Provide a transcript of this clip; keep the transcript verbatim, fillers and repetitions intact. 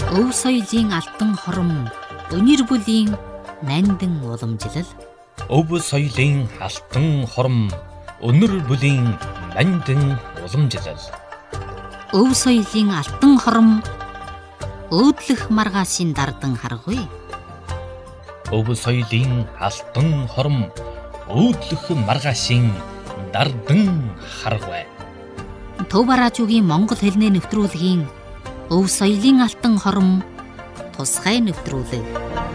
Өв соёлын алтан хором, өнөр бүлийн нандин уламжлал. Өв соёлын алтан хором, өнөр бүлийн нандин уламжлал. Өв соёлын алтан хором, өөдлөх маргаашийн дардан харгүй. Өв соёлын алтан хором, өөдлөх маргаашийн дардан харгай. Төв бараажуугийн монгол хэлний нэвтрүүлгийн Өв соёлын алтан хором тусгай нэвтрүүлэг.